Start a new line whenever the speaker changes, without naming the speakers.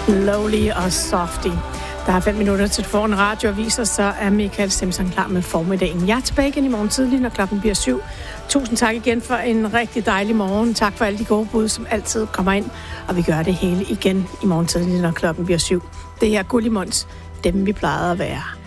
Slowly og Softy. Der er 5 minutter til du får en radioavis, og så er Michael Simpson klar med formiddagen. Jeg er tilbage igen i morgen tidlig, når klokken bliver 7. Tusind tak igen for en rigtig dejlig morgen. Tak for alle de gode bud, som altid kommer ind. Og vi gør det hele igen i morgen tidlig, når klokken bliver 7. Det her Gullimons, dem vi plejede at være.